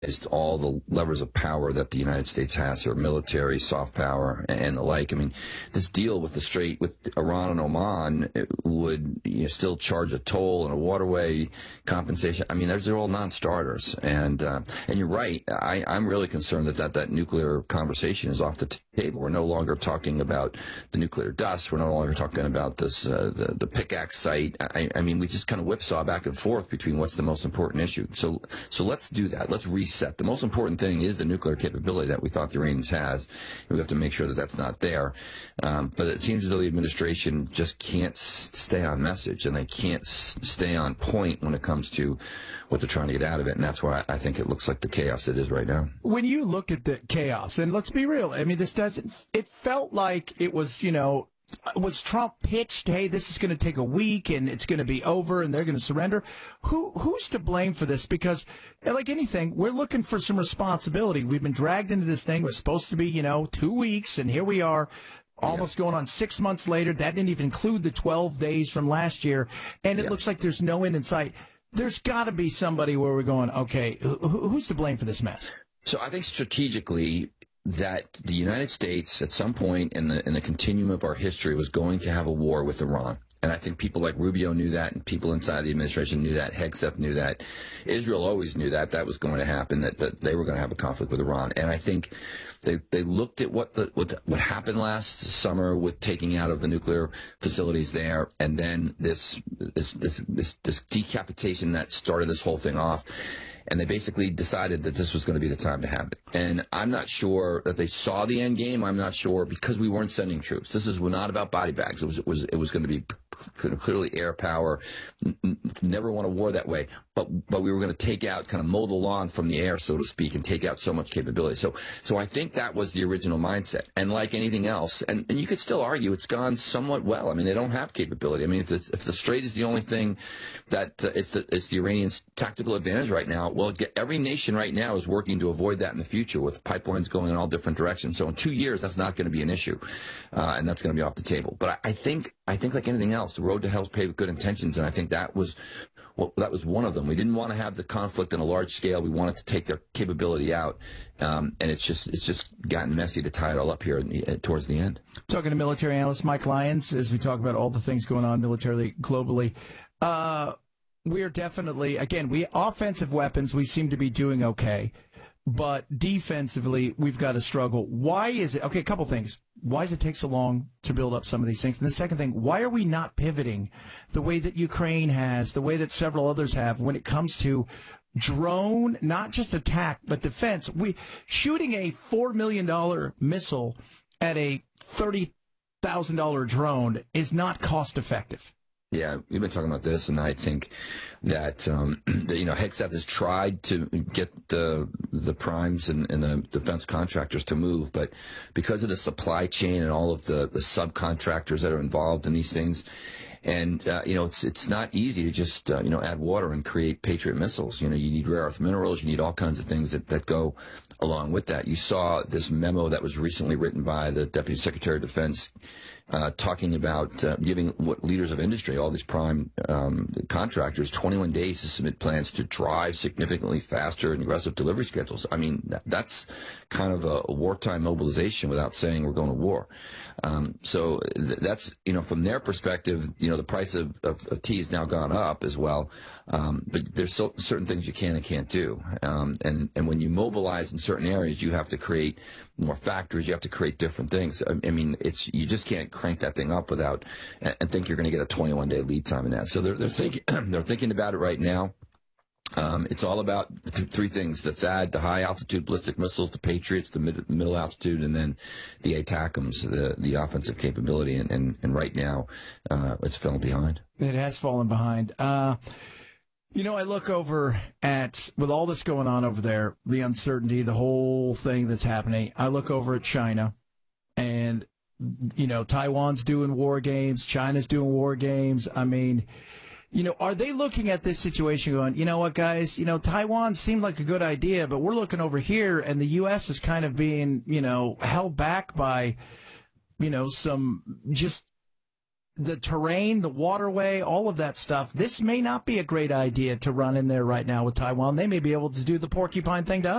all the levers of power that the United States has, or military, soft power, and the like. I mean, this deal with the Strait, with Iran and Oman, would still charge a toll and a waterway compensation. I mean, they're all non-starters. And you're right. I'm really concerned that nuclear conversation is off the table. We're no longer talking about the nuclear dust. We're no longer talking about this the pickaxe site. I mean, we just kind of whipsaw back and forth between what's the most important issue. So let's do that. Let's reset. The most important thing is the nuclear capability that we thought the Iranians has. We have to make sure that that's not there. But it seems as though the administration just can't stay on message, and they can't stay on point when it comes to what they're trying to get out of it. And that's why I think it looks like the chaos it is right now. When you look at the chaos, and let's be real, I mean, it felt like it was, was Trump pitched, hey, this is going to take a week and it's going to be over and they're going to surrender? Who's to blame for this? Because, like anything, we're looking for some responsibility. We've been dragged into this thing. We're supposed to be, 2 weeks, and here we are. Almost going on 6 months later. That didn't even include the 12 days from last year. And it looks like there's no end in sight. There's got to be somebody where we're going, okay, who's to blame for this mess? So I think strategically that the United States at some point in the continuum of our history was going to have a war with Iran. And I think people like Rubio knew that, and people inside the administration knew that. Hegseth knew that. Israel always knew that was going to happen, that they were going to have a conflict with Iran. And I think they looked at what happened last summer with taking out of the nuclear facilities there, and then this decapitation that started this whole thing off. And they basically decided that this was going to be the time to have it. And I'm not sure that they saw the end game. I'm not sure, because we weren't sending troops. This is not about body bags. It was going to be clearly air power. Never want a war that way. But we were going to take out, kind of mow the lawn from the air, so to speak, and take out so much capability. So I think that was the original mindset. And like anything else, and you could still argue it's gone somewhat well. I mean, they don't have capability. I mean, if the Strait is the only thing that it's the Iranians' tactical advantage right now, well, every nation right now is working to avoid that in the future, with pipelines going in all different directions. So in 2 years, that's not going to be an issue, and that's going to be off the table. But I think like anything else, the road to hell is paved with good intentions, and I think that was one of them. We didn't want to have the conflict on a large scale. We wanted to take their capability out, and it's just gotten messy to tie it all up here towards the end. Talking to military analyst Mike Lyons as we talk about all the things going on militarily globally. We are definitely, again, offensive weapons, we seem to be doing okay. But defensively, we've got to struggle. Why is it? Okay, a couple things. Why does it take so long to build up some of these things? And the second thing, why are we not pivoting the way that Ukraine has, the way that several others have, when it comes to drone, not just attack, but defense? Shooting a $4 million missile at a $30,000 drone is not cost effective. Yeah, we've been talking about this, and I think that Hegseth has tried to get the primes and the defense contractors to move, but because of the supply chain and all of the subcontractors that are involved in these things, and it's not easy to just add water and create Patriot missiles. You need rare earth minerals, you need all kinds of things that go along with that. You saw this memo that was recently written by the Deputy Secretary of Defense talking about giving what leaders of industry, all these prime contractors, 21 days to submit plans to drive significantly faster and aggressive delivery schedules. I mean, that's kind of a wartime mobilization without saying we're going to war. So that's, from their perspective, the price of tea has now gone up as well. But there's certain things you can and can't do. And when you mobilize in certain areas, you have to create more factories. You have to create different things. I mean, you just can't crank that thing up without and think you're going to get a 21-day lead time in that. So they're thinking they're thinking about it right now. It's all about three things: the THAAD, the high altitude ballistic missiles, the Patriots, the middle altitude, and then the ATACMS, the offensive capability. And right now, it's fallen behind. It has fallen behind. I look over at, with all this going on over there, the uncertainty, the whole thing that's happening, I look over at China, and, Taiwan's doing war games, China's doing war games. I mean, are they looking at this situation going, you know what, guys, Taiwan seemed like a good idea, but we're looking over here, and the U.S. is kind of being, held back by, some just the terrain, the waterway, all of that stuff, this may not be a great idea to run in there right now with Taiwan. They may be able to do the porcupine thing to us.